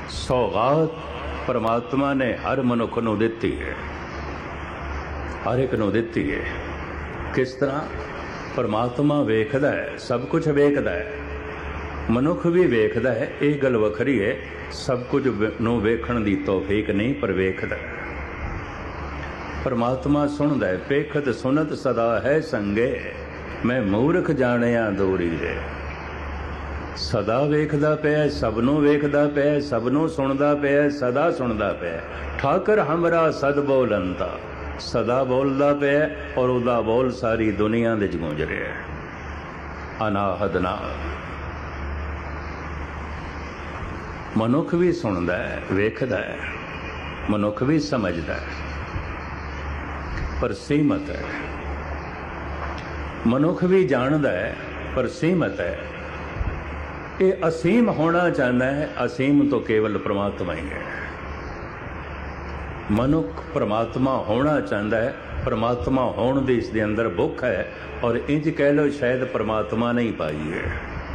सौगात परमात्मा ने हर मनुख नूं दित्ती है, हर एक नूं दित्ती है। किस तरह? परमात्मा वेखदा है, सब कुछ वेखदा है, मनुख भी वेखदा है। ये गल वखरी है, सब कुछ नूं वेखण दी तौफीक नहीं, पर वेखदा है। परमात्मा सुनदा है, पेखत सुनत सदा है संगे, मैं मूर्ख जाणिया दूरी रे। सदा वेखदा पिया, सबनों वेखदा पिया, सबनों सुनदा पिया, सदा सुनदा पिया। ठाकर हमरा सद बोलंता, सदा बोलदा पिया और उहदा बोल सारी दुनिया दे गूंज रिहा है। अनाहद नाल मनुख भी सुनदा है, वेखदा है, मनुख भी समझदा है, पर सीमत है। मनुख भी जानदा है, पर सीमत है। ये असीम होना चाहता है, असीम तो केवल परमात्मा ही है। मनुख परमात्मा होना चाहता है, परमात्मा होने दी इसके अंदर भुख है, और इंज कह लो शायद परमात्मा नहीं पाई है।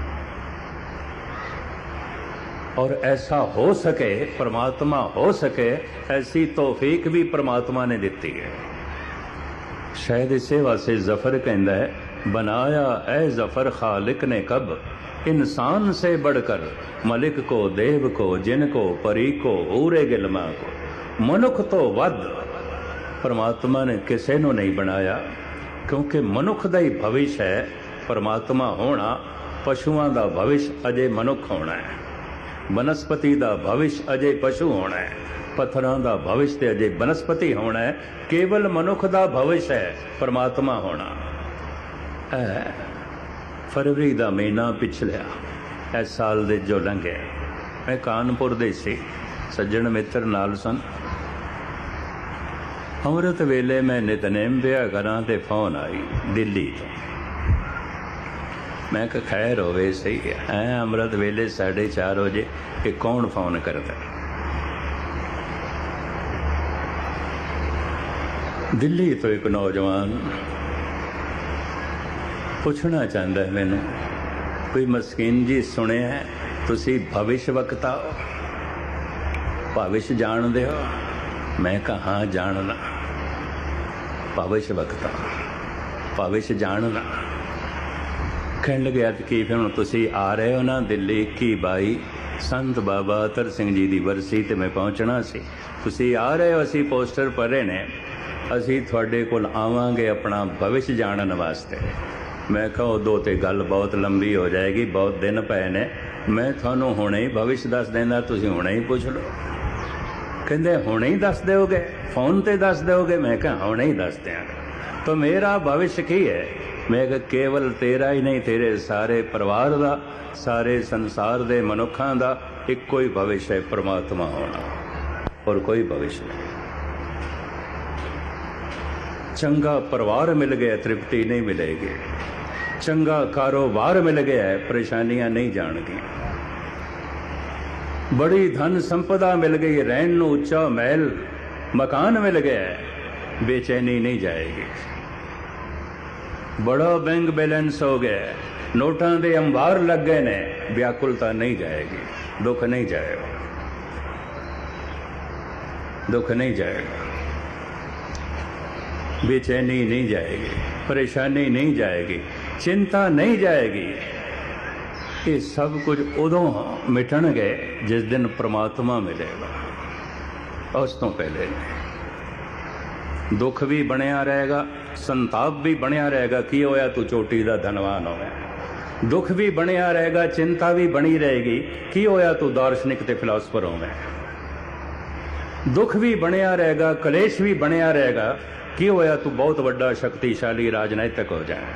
और ऐसा हो सके, परमात्मा हो सके, ऐसी तौफीक भी परमात्मा ने दी है। शायद इसे वास्ते जफर कहता है, बनाया ऐ जफर खालिक ने कब, इंसान से बढ़कर मलिक को, देव को, जिन को, परी को, ऊरे गिलमा को, मनुख तो वध परमात्मा ने किसी को नहीं बनाया। क्योंकि मनुख का ही भविष्य है परमात्मा होना, पशुओं का भविष्य अजे मनुख होना है, वनस्पति का भविष्य अजे पशु होना है, पत्थरों का भविष्य अजे वनस्पति होना है। केवल मनुख का भविष्य है परमात्मा होना। फरवरी का महीना पिछलिया इस साल दे जो लंघे, मैं कानपुर दे सी, सज्जन मित्र नाल सन। अमृत वेले मैं नितनेम पिया करा ते फोन आई दिल्ली तो। मैं कहा खैर होवे, सही है। अमृत वेले 4:30 बजे कि कौन फोन करता? दिल्ली तो एक नौजवान पूछना चाहता है मैनू, कोई मस्कीन जी सुने है तुसी भविष्य वक्ता हो, भविष्य जानदे हो? मैं कहा हाँ जानना, भविष्य वक्ता, भविष्य जानना। कहन लगे कि फिर हम तुसी आ रहे हो ना दिल्ली 21-22 संत बाबा अतर सिंह जी की वरसी ते मैं पहुँचना सी, तुसी आ रहे हो, असी पोस्टर पढ़े ने, असी थोड़े कोल आवांगे अपना भविष्य जानने वास्ते। मैं कहा उदों तो गल बहुत लंबी हो जाएगी, बहुत दिन पे ने, मैं थानू हुणे ही भविष्य दस देना, तुसी हुणे ही पूछ लो। कहते हुणे ही दस दोगे, फोन ते दस दोगे? मैं कहा हुणे ही दस देंगे। तो मेरा भविष्य की है? मैं कहा केवल तेरा ही नहीं, तेरे सारे परिवार का, सारे संसार के मनुखों का एक ही भविष्य है, परमात्मा होना, और कोई भविष्य नहीं। चंगा परिवार मिल गया तृप्ति नहीं मिलेगी, चंगा कारोबार मिल गया है परेशानियां नहीं जाएंगी, बड़ी धन संपदा मिल गई, रहन नूं उच्चा महल मकान मिल गया है, बेचैनी नहीं जाएगी। बड़ा बैंक बैलेंस हो गया, नोटां दे अंबार लग गए ने, व्याकुलता नहीं जाएगी, दुख नहीं जाएगा, दुख नहीं जाएगा, बेचैनी नहीं जाएगी, परेशानी नहीं जाएगी, चिंता नहीं जाएगी। ये सब कुछ उदों मिटणगे जिस दिन परमात्मा मिलेगा, उस तो पहले नहीं। दुख भी बनया रहेगा, संताप भी बनया रहेगा, की होया तू चोटी दा धनवान होवे। दुख भी बनया रहेगा, चिंता भी बनी रहेगी, की होया तू दार्शनिक ते फिलासफर होवे। दुख भी बनया रहेगा, कलेश भी बनया रहेगा, की होया तू बहुत बड़ा शक्तिशाली राजनैतिक हो जाए,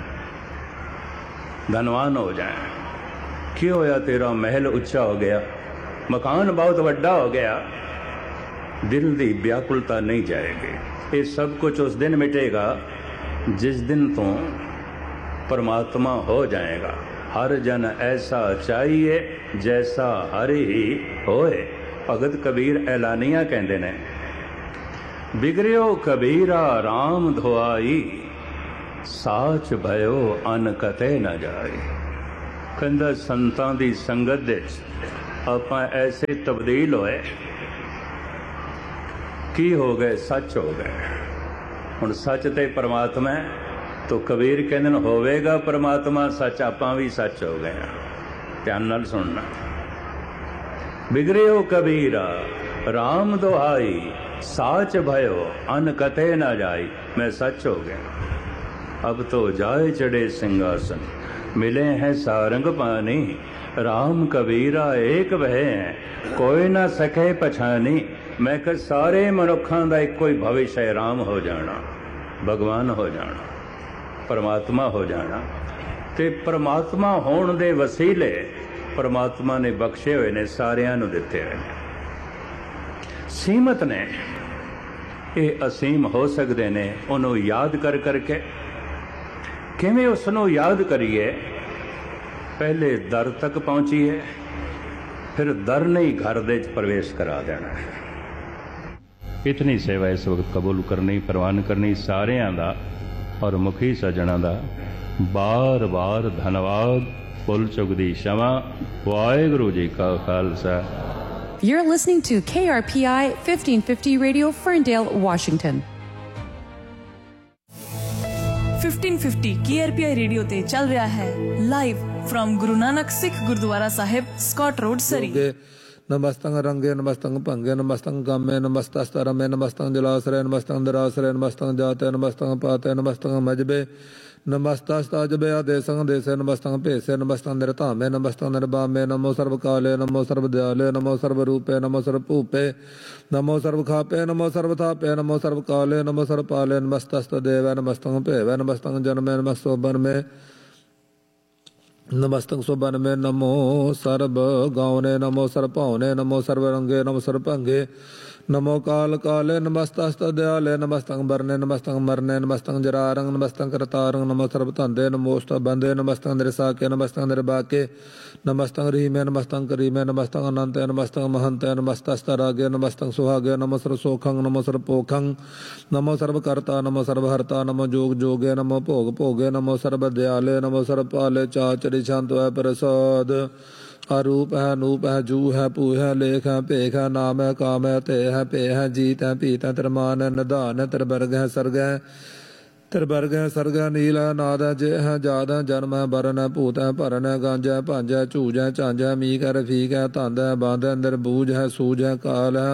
धनवान हो जाए। की होया तेरा महल उच्चा हो गया, मकान बहुत बड़ा हो गया, दिल की व्याकुलता नहीं जाएगी। ये सब कुछ उस दिन मिटेगा जिस दिन तो परमात्मा हो जाएगा। हर जन ऐसा चाहिए जैसा हर ही होए। भगत कबीर ऐलानिया कहते ने, बिगड़ियो कबीरा राम धोआई, साच भयो अन कते न जाए। कहंदा संतां दी संगत दे ਆਪਾਂ ਐਸੇ ਤਬਦੀਲ ਹੋਏ, ਕੀ ਹੋ ਗਏ? ਸੱਚ ਹੋ ਗਏ। ਹੁਣ ਸੱਚ ਤੇ ਪਰਮਾਤਮਾ ਤੋ ਕਬੀਰ ਕਹਿੰਦੇ ਨੇ ਹੋਵੇਗਾ ਪਰਮਾਤਮਾ ਸੱਚ, ਆਪਾਂ ਵੀ ਸੱਚ ਹੋ ਗਏ ਹਾਂ। ਧਿਆਨ ਨਾਲ ਸੁਣਨਾ। बिगड़ियो कबीरा राम दुहाई, साच भयो अन कते न जाई। मैं सच हो गया, अब तो जाए चढ़े सिंहासन, मिले हैं सारंग पानी। राम कबीरा एक वह है, कोई ना सके पछानी। मैं कह सारे मनुखों का एको ही भविष्य है, राम हो जाना, भगवान हो जाना, परमात्मा हो जाना। ते परमात्मा होने दे वसीले परमात्मा ने बख्शे हुए ने, सारियां नूं दिते हुए ने। सीमत ने ये असीम हो सकते ने। उन्होंने याद कर करके किवें उसनों याद करिए? पहले दर तक पहुँचीए, फिर दर ने ही घर दे प्रवेश करा देना है। इतनी सेवा इस वक्त कबूल करनी, प्रवान करनी सारियां दा और मुखी सज्जणा दा बार बार धन्यवाद। फुल चुकदी क्षमा। वाहिगुरू जी का Khalsa. You're listening to KRPI 1550 Radio, Ferndale, Washington. 1550 KRPI radio ते चल रहा है live from Guru Nanak Sikh gurdwara Sahib, Scott road, सरी। नमस्तंग रंगे नमस्तंग भंगे नमस्तंग गामे नमस्तस्तरमे नमस्तंग जलाश्रय नमस्तंग दराश्रय नमस्तंग जाते नमस्तंग पाते नमस्तंग मजबे नमस्ताजबे आदेशंग देशे नमस्तंग भेषे नमस्तंग निर्धामे नमस्तंग निर्बामे। नमो सर्वकाले नमो सर्वदयाले नमो सर्वरूपे नमो सर्वभूपे नमो सर्वखापे नमो सर्वथापे नमो सर्वकाले नमो सर्वपाले। नमस्तस्तदेव नमस्तंग भेवे नमस्तंग जन्मे नमस्तोबन में नमस्तंग सुबन में। नमो सर्व गावने नमो सर्व भावने नमो सर्व रंगे नमो सर्व भंगे। नमो काल काले नमस्तस्त दयाले नमस्तंग बरने नमस्तंग मरने नमस्तंग जरारंग नमस्तंग करतारंग नमो सर्व धंधे नमोस्त बंदे नमस्तंग निरसाके नमस्तंग निर्बाके नमस्तंग रीमे नमस्तंग करीमे नमस्तंग अनंत नमस्तंग महंत नमस्तस्त रागे नमस्तंग सुहागे नमो सर्व सोखंग नमो सर्व पोखंग नमो सर्व कर्ता नमो सर्व हरता नमो जोग जोगे नमो भोग भोगे नमो सर्व दयाले नमो सर्व पाले चाचरी शांत है प्रसाद। अरूप है नूप है जू है पू है लेख है भेख है नाम है काम है ते है पे है जीत है पीत है तिरमान है निधान है तिरबर्ग है सर्ग है तिरबर्ग है सर्ग है नील है नाद है जे है जाद है जन्म है बरन है भूत है भरन है गंज है भंज है झूज है झांझ है मीक है रफीक है धंद है बांध है अंदर बूझ है सूझ है काल है